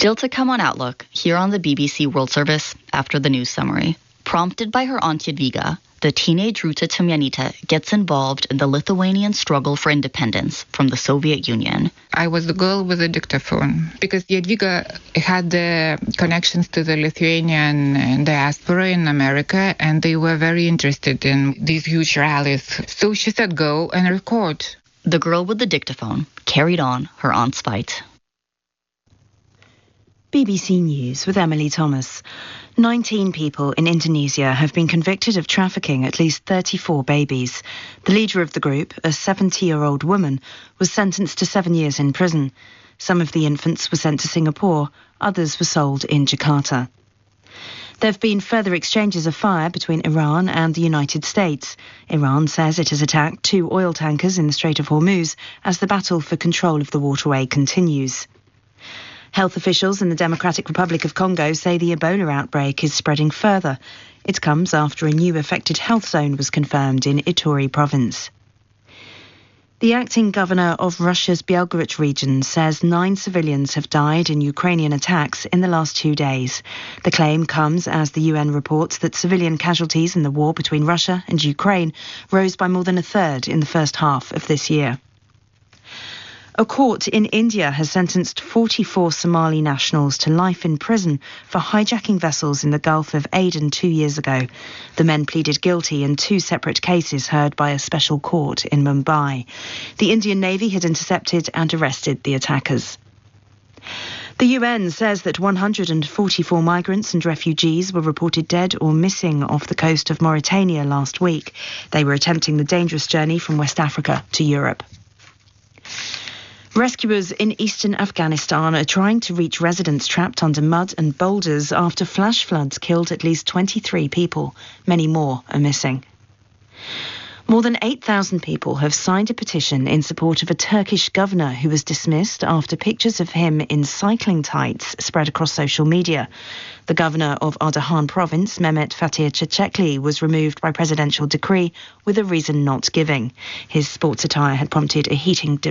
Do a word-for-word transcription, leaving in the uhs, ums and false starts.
Still to come on Outlook, here on the B B C World Service after the news summary. Prompted by her aunt Jadwiga, the teenage Ruta Tomjanita gets involved in the Lithuanian struggle for independence from the Soviet Union. I was the girl with the dictaphone because Jadwiga had the connections to the Lithuanian diaspora in America, and they were very interested in these huge rallies. So she said, go and record. The girl with the dictaphone carried on her aunt's fight. B B C News with Emily Thomas. nineteen people in Indonesia have been convicted of trafficking at least thirty-four babies. The leader of the group, a seventy-year-old woman, was sentenced to seven years in prison. Some of the infants were sent to Singapore, others were sold in Jakarta. There have been further exchanges of fire between Iran and the United States. Iran says it has attacked two oil tankers in the Strait of Hormuz as the battle for control of the waterway continues. Health officials in the Democratic Republic of Congo say the Ebola outbreak is spreading further. It comes after a new affected health zone was confirmed in Ituri province. The acting governor of Russia's Belgorod region says nine civilians have died in Ukrainian attacks in the last two days. The claim comes as the U N reports that civilian casualties in the war between Russia and Ukraine rose by more than a third in the first half of this year. A court in India has sentenced forty-four Somali nationals to life in prison for hijacking vessels in the Gulf of Aden two years ago. The men pleaded guilty in two separate cases heard by a special court in Mumbai. The Indian Navy had intercepted and arrested the attackers. The U N says that one hundred forty-four migrants and refugees were reported dead or missing off the coast of Mauritania last week. They were attempting the dangerous journey from West Africa to Europe. Rescuers in eastern Afghanistan are trying to reach residents trapped under mud and boulders after flash floods killed at least twenty-three people. Many more are missing. More than eight thousand people have signed a petition in support of a Turkish governor who was dismissed after pictures of him in cycling tights spread across social media. The governor of Ardahan province, Mehmet Fatih Çiçekli, was removed by presidential decree with a reason not giving. His sports attire had prompted a heating